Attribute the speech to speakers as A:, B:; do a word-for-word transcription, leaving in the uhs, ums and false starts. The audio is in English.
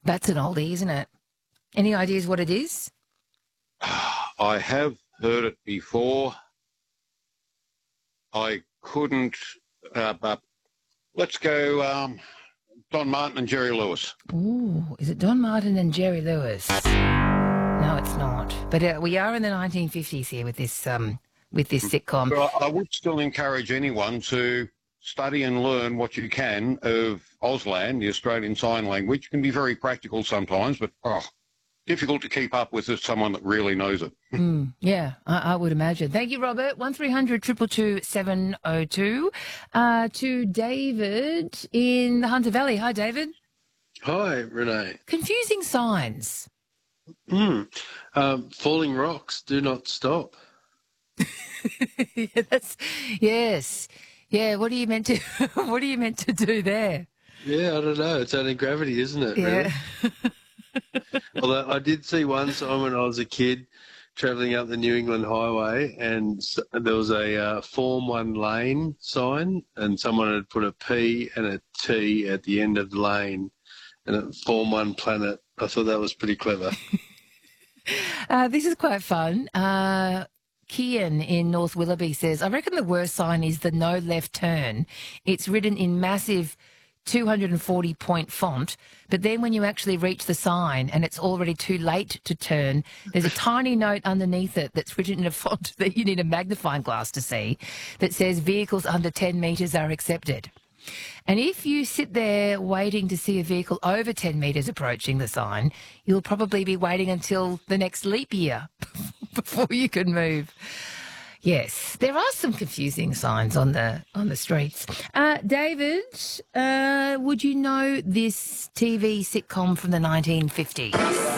A: That's an oldie, isn't it? Any ideas what it is?
B: I have heard it before. I couldn't, uh, but let's go um, Don Martin and Jerry Lewis.
A: Ooh, is it Don Martin and Jerry Lewis? No, it's not. But uh, we are in the nineteen fifties here with this um, with this sitcom.
B: But I, I would still encourage anyone to study and learn what you can of Auslan, the Australian Sign Language. It can be very practical sometimes, but oh, difficult to keep up with as someone that really knows it.
A: Mm, yeah, I, I would imagine. Thank you, Robert. one three hundred two two two seven oh two. Uh, to David in the Hunter Valley. Hi, David.
C: Hi, Renee.
A: Confusing signs.
C: Mm. Um, falling rocks, do not stop.
A: yeah, that's, yes. Yeah, what are you meant to what are you meant to do there?
C: Yeah, I don't know. It's anti-gravity, isn't it?
A: Yeah.
C: Really? Although I did see one sign when I was a kid travelling up the New England Highway, and there was a uh, Form one lane sign, and someone had put a P and a T at the end of the lane, and it Form one Planet. I thought that was pretty clever.
A: uh, this is quite fun. Uh, Kian in North Willoughby says, I reckon the worst sign is the no left turn. It's written in massive two hundred forty point font, but then when you actually reach the sign and it's already too late to turn, there's a tiny note underneath it that's written in a font that you need a magnifying glass to see that says vehicles under ten metres are accepted. And if you sit there waiting to see a vehicle over ten metres approaching the sign, you'll probably be waiting until the next leap year before you can move. Yes, there are some confusing signs on the on the streets. Uh, David, uh, would you know this T V sitcom from the nineteen fifties?